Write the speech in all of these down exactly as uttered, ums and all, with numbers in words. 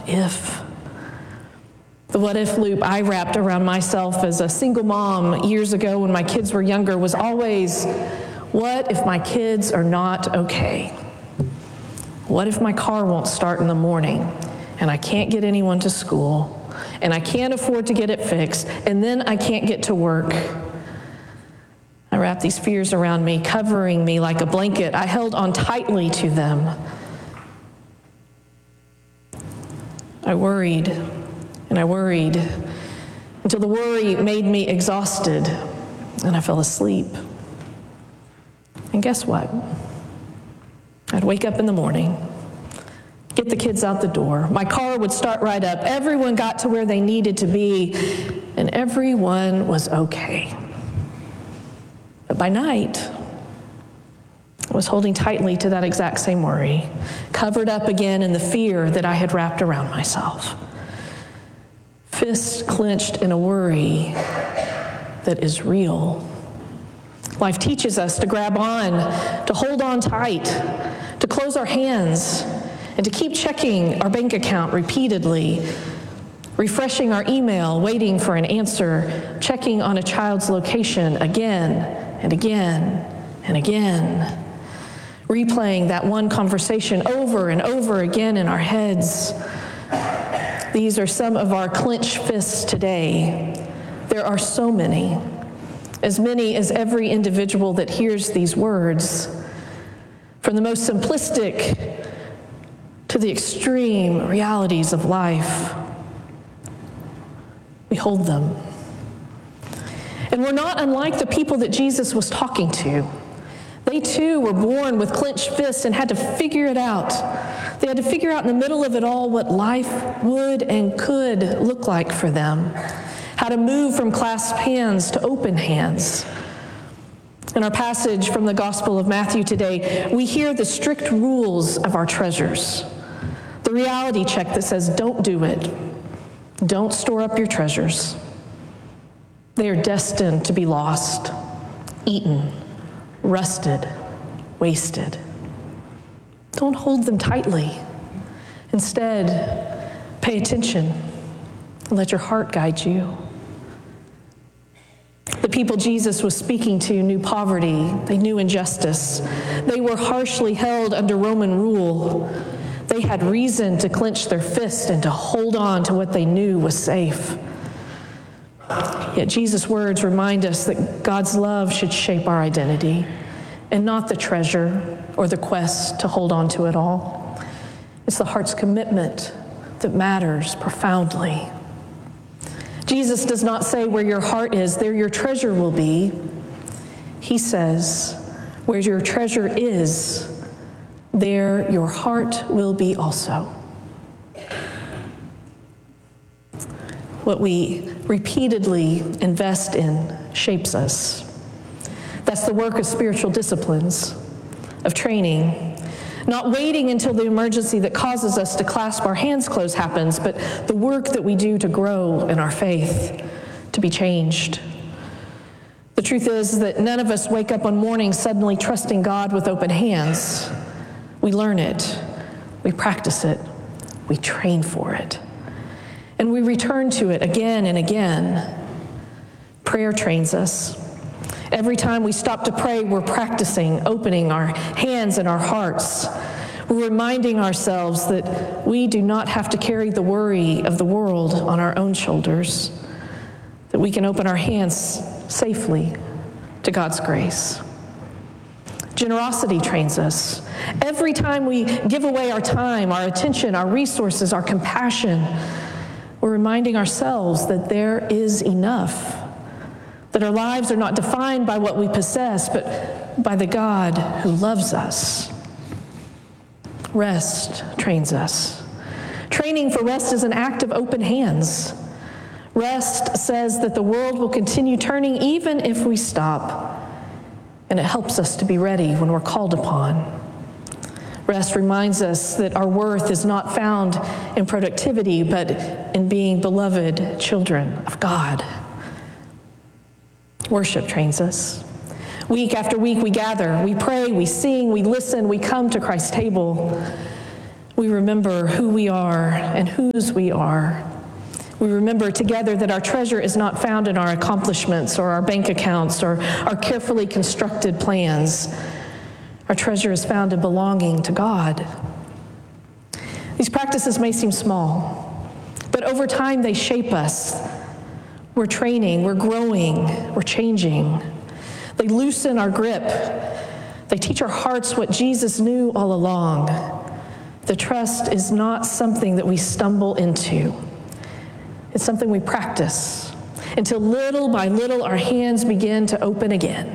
what if? The what if loop I wrapped around myself as a single mom years ago when my kids were younger was always, what if my kids are not okay? What if my car won't start in the morning and I can't get anyone to school and I can't afford to get it fixed and then I can't get to work? I wrapped these fears around me, covering me like a blanket. I held on tightly to them. I worried and I worried until the worry made me exhausted and I fell asleep. And guess what? I'd wake up in the morning, get the kids out the door. My car would start right up. Everyone got to where they needed to be, and everyone was okay. But by night, I was holding tightly to that exact same worry, covered up again in the fear that I had wrapped around myself. Fists clenched in a worry that is real. Life teaches us to grab on, to hold on tight, to close our hands, and to keep checking our bank account repeatedly, refreshing our email, waiting for an answer, checking on a child's location again and again and again, replaying that one conversation over and over again in our heads. These are some of our clenched fists today. There are so many. As many as every individual that hears these words, from the most simplistic to the extreme realities of life. We hold them. And we're not unlike the people that Jesus was talking to. They too were born with clenched fists and had to figure it out. They had to figure out in the middle of it all what life would and could look like for them. How to move from clasped hands to open hands. In our passage from the Gospel of Matthew today, we hear the strict rules of our treasures. The reality check that says, don't do it. Don't store up your treasures. They are destined to be lost, eaten, rusted, wasted. Don't hold them tightly. Instead, pay attention and let your heart guide you. The people Jesus was speaking to knew poverty. They knew injustice. They were harshly held under Roman rule. They had reason to clench their fist and to hold on to what they knew was safe. Yet Jesus' words remind us that God's love should shape our identity and not the treasure or the quest to hold on to it all. It's the heart's commitment that matters profoundly. Jesus does not say where your heart is, there your treasure will be. He says, where your treasure is, there your heart will be also. What we repeatedly invest in shapes us. That's the work of spiritual disciplines, of training. Not waiting until the emergency that causes us to clasp our hands close happens, but the work that we do to grow in our faith, to be changed. The truth is that none of us wake up one morning suddenly trusting God with open hands. We learn it, we practice it, we train for it, and we return to it again and again. Prayer trains us. Every time we stop to pray, we're practicing opening our hands and our hearts. We're reminding ourselves that we do not have to carry the worry of the world on our own shoulders, that we can open our hands safely to God's grace. Generosity trains us. Every time we give away our time, our attention, our resources, our compassion, we're reminding ourselves that there is enough. That our lives are not defined by what we possess, but by the God who loves us. Rest trains us. Training for rest is an act of open hands. Rest says that the world will continue turning even if we stop, and it helps us to be ready when we're called upon. Rest reminds us that our worth is not found in productivity, but in being beloved children of God. Worship trains us. Week after week we gather, we pray, we sing, we listen, we come to Christ's table. We we remember who we are and whose we are. We remember together that our treasure is not found in our accomplishments or our bank accounts or our carefully constructed plans. Our treasure is found in belonging to God. These practices may seem small, but over time they shape us. We're training, we're growing, we're changing. They loosen our grip. They teach our hearts what Jesus knew all along. The trust is not something that we stumble into. It's something we practice until little by little our hands begin to open again.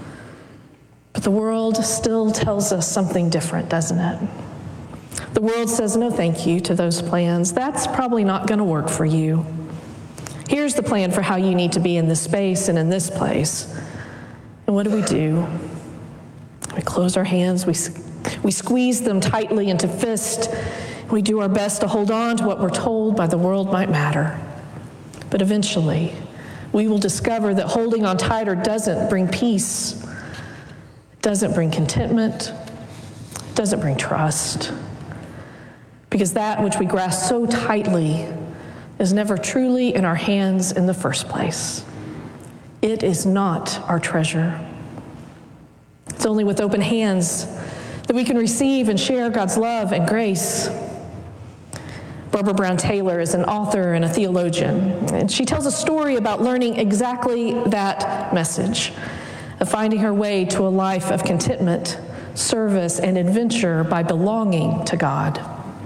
But the world still tells us something different, doesn't it? The world says no thank you to those plans. That's probably not going to work for you. Here's the plan for how you need to be in this space and in this place. And what do we do? We close our hands, we, we squeeze them tightly into fists. We do our best to hold on to what we're told by the world might matter. But eventually, we will discover that holding on tighter doesn't bring peace, doesn't bring contentment, doesn't bring trust. Because that which we grasp so tightly is never truly in our hands in the first place. It is not our treasure. It's only with open hands that we can receive and share God's love and grace. Barbara Brown Taylor is an author and a theologian, and she tells a story about learning exactly that message, of finding her way to a life of contentment, service, and adventure by belonging to God.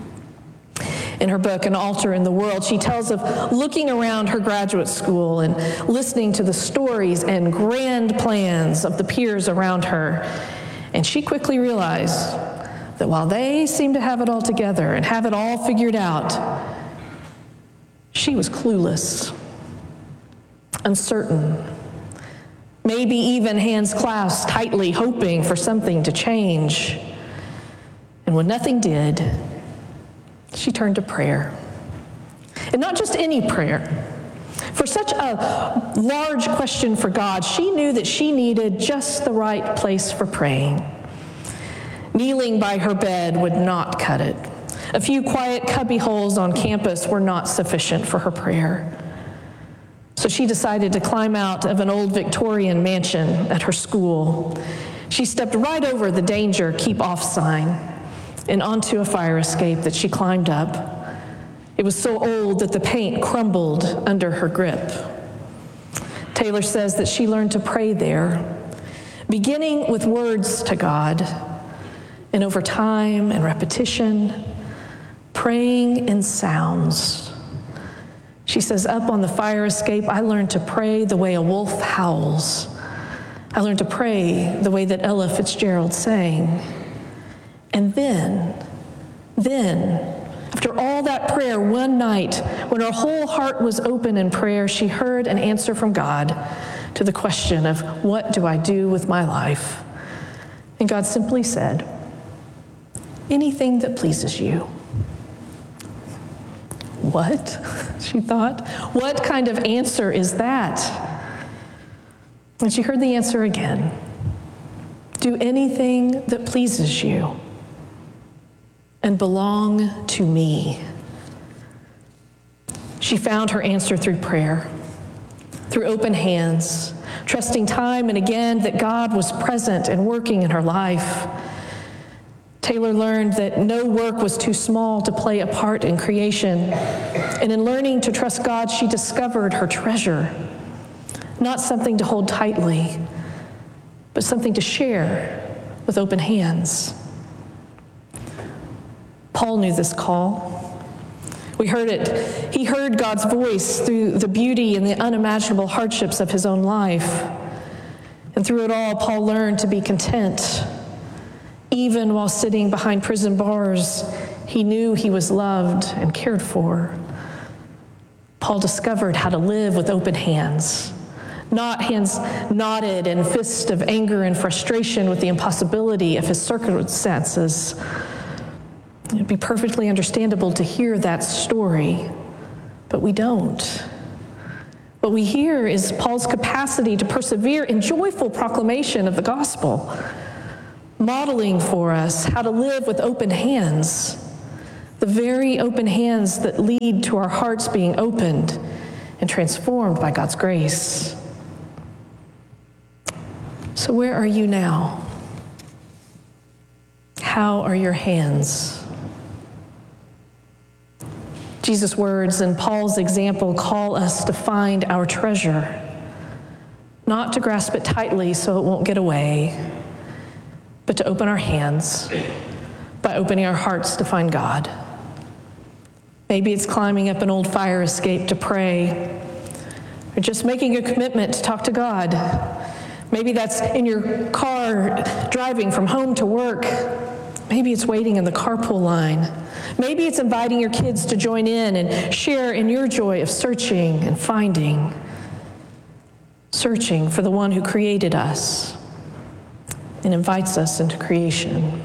In her book, An Altar in the World, she tells of looking around her graduate school and listening to the stories and grand plans of the peers around her. And she quickly realized that while they seemed to have it all together and have it all figured out, she was clueless, uncertain, maybe even hands clasped tightly, hoping for something to change. And when nothing did, she turned to prayer. And not just any prayer. For such a large question for God, she knew that she needed just the right place for praying. Kneeling by her bed would not cut it. A few quiet cubby holes on campus were not sufficient for her prayer. So she decided to climb out of an old Victorian mansion at her school. She stepped right over the danger keep off sign and onto a fire escape that she climbed up. It was so old that the paint crumbled under her grip. Taylor says that she learned to pray there, beginning with words to God, and over time and repetition, praying in sounds. She says, up on the fire escape, I learned to pray the way a wolf howls. I learned to pray the way that Ella Fitzgerald sang. And then, then, after all that prayer, one night, when her whole heart was open in prayer, she heard an answer from God to the question of, what do I do with my life? And God simply said, anything that pleases you. What? She thought. What kind of answer is that? And she heard the answer again. Do anything that pleases you and belong to me. She found her answer through prayer, through open hands, trusting time and again that God was present and working in her life. Taylor learned that no work was too small to play a part in creation. And in learning to trust God, she discovered her treasure, not something to hold tightly, but something to share with open hands. Paul knew this call. We heard it. He heard God's voice through the beauty and the unimaginable hardships of his own life. And through it all, Paul learned to be content. Even while sitting behind prison bars, he knew he was loved and cared for. Paul discovered how to live with open hands, not hands knotted and fists of anger and frustration with the impossibility of his circumstances. It'd be perfectly understandable to hear that story, but we don't. What we hear is Paul's capacity to persevere in joyful proclamation of the gospel, modeling for us how to live with open hands, the very open hands that lead to our hearts being opened and transformed by God's grace. So where are you now? How are your hands? Jesus' words and Paul's example call us to find our treasure, not to grasp it tightly so it won't get away, but to open our hands by opening our hearts to find God. Maybe it's climbing up an old fire escape to pray, or just making a commitment to talk to God. Maybe that's in your car driving from home to work. Maybe it's waiting in the carpool line. Maybe it's inviting your kids to join in and share in your joy of searching and finding, searching for the one who created us and invites us into creation.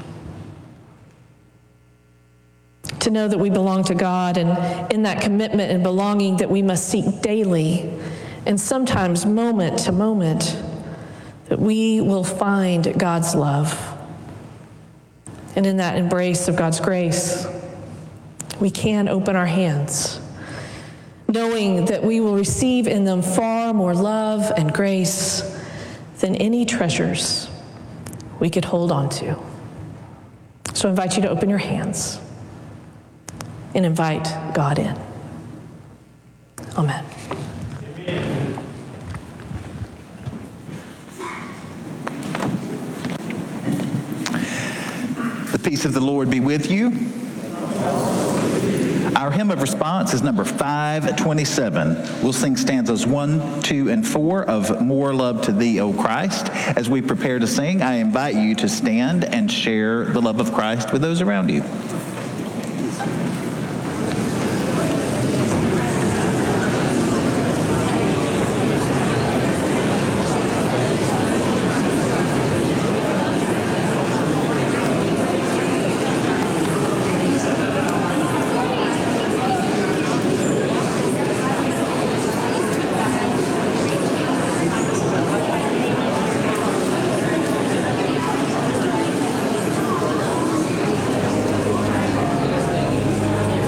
To know that we belong to God, and in that commitment and belonging that we must seek daily, and sometimes moment to moment, that we will find God's love. And in that embrace of God's grace, we can open our hands, knowing that we will receive in them far more love and grace than any treasures we could hold on to. So I invite you to open your hands and invite God in. Amen. The peace of the Lord be with you. Our hymn of response is number five twenty-seven. We'll sing stanzas one, two, and four of More Love to Thee, O Christ. As we prepare to sing, I invite you to stand and share the love of Christ with those around you.